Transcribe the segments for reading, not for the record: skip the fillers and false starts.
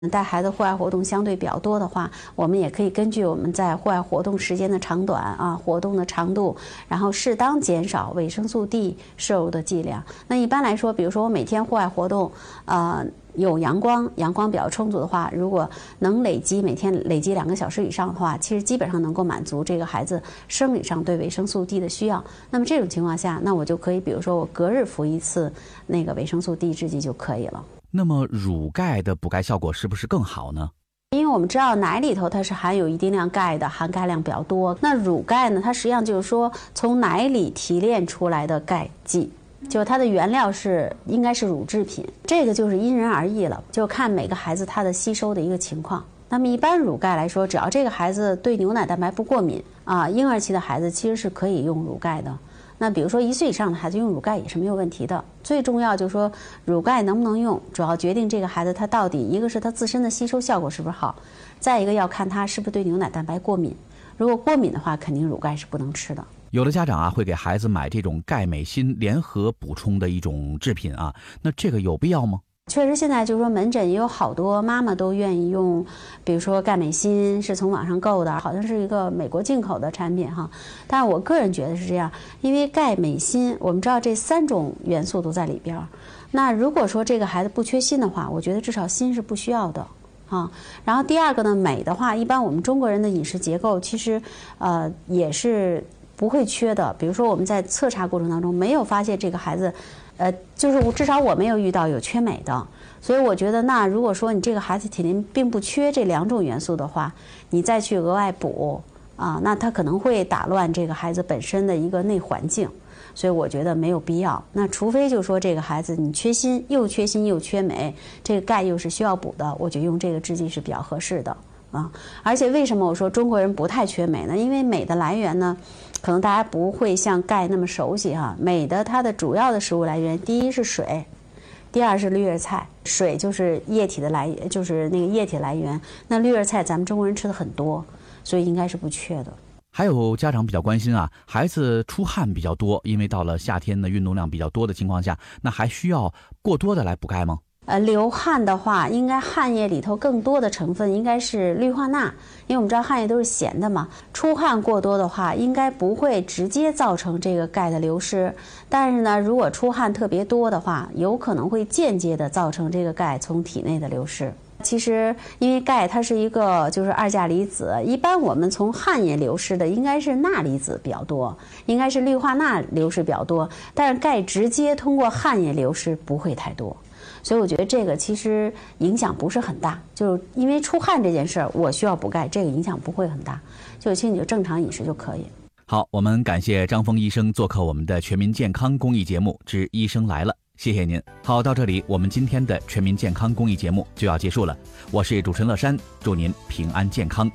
带孩子户外活动相对比较多的话，我们也可以根据我们在户外活动时间的长短啊，活动的长度，然后适当减少维生素 D 摄入的剂量。那一般来说，比如说我每天户外活动，有阳光比较充足的话，如果能每天累积2个小时以上的话，其实基本上能够满足这个孩子生理上对维生素 D 的需要。那么这种情况下，那我就可以，比如说我隔日服1次那个维生素 D 制剂就可以了。 那么乳钙的补钙效果是不是更好呢？ 因为我们知道奶里头它是含有一定量钙的，含钙量比较多。那乳钙呢，它实际上就是说从奶里提炼出来的钙剂，就它的原料应该是乳制品，这个就是因人而异了，就看每个孩子他的吸收的一个情况。那么一般乳钙来说，只要这个孩子对牛奶蛋白不过敏啊，婴儿期的孩子其实是可以用乳钙的。那比如说1岁以上的孩子用乳钙也是没有问题的。最重要就是说乳钙能不能用，主要决定这个孩子他到底一个是他自身的吸收效果是不是好，再一个要看他是不是对牛奶蛋白过敏。如果过敏的话，肯定乳钙是不能吃的。 有的家长啊会给孩子买这种钙镁锌联合补充的一种制品啊，那这个有必要吗？ 确实，现在就是说门诊也有好多妈妈都愿意用，比如说钙镁锌是从网上购的，好像是一个美国进口的产品哈。但是我个人觉得是这样，因为钙镁锌我们知道这3种元素都在里边，那如果说这个孩子不缺锌的话，我觉得至少锌是不需要的啊。然后第二个呢，镁的话，一般我们中国人的饮食结构其实也是不会缺的。比如说我们在测查过程当中没有发现这个孩子。就是至少我没有遇到有缺镁的，所以我觉得那如果说你这个孩子体内并不缺这2种元素的话，你再去额外补啊，那他可能会打乱这个孩子本身的一个内环境，所以我觉得没有必要。那除非就是说这个孩子你缺锌又缺镁，这个钙又是需要补的，我觉得用这个制剂是比较合适的啊。而且为什么我说中国人不太缺镁呢？因为镁的来源呢，可能大家不会像钙那么熟悉哈。镁的它的主要的食物来源，第一是水，第二是绿叶菜。水就是液体的来源，就是那个液体来源。那绿叶菜咱们中国人吃的很多，所以应该是不缺的。 还有家长比较关心啊，孩子出汗比较多，因为到了夏天的运动量比较多的情况下，那还需要过多的来补钙吗？ 流汗的话，应该汗液里头更多的成分应该是氯化钠，因为我们知道汗液都是咸的嘛。出汗过多的话，应该不会直接造成这个钙的流失，但是呢，如果出汗特别多的话，有可能会间接的造成这个钙从体内的流失。其实因为钙它是一个就是2价离子，一般我们从汗液流失的应该是钠离子比较多，应该是氯化钠流失比较多，但是钙直接通过汗液流失不会太多。所以我觉得这个其实影响不是很大，就是因为出汗这件事儿，我需要补钙，这个影响不会很大，其实你就正常饮食就可以。 好，我们感谢张峰医生做客我们的全民健康公益节目之医生来了，谢谢您。好，到这里我们今天的全民健康公益节目就要结束了，我是主持人乐山，祝您平安健康。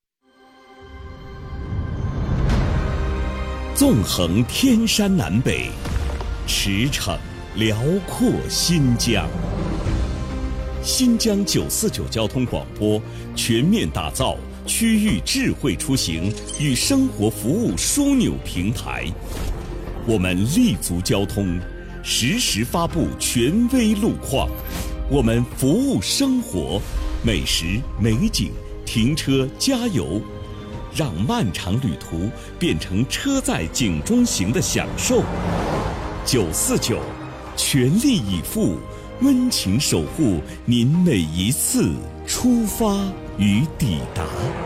纵横天山南北，驰骋辽阔新疆。新疆949交通广播全面打造区域智慧出行与生活服务枢纽平台，我们立足交通，实时发布权威路况，我们服务生活，美食美景，停车加油，让漫长旅途变成车载景中行的享受。949全力以赴，温情守护您每一次出发与抵达。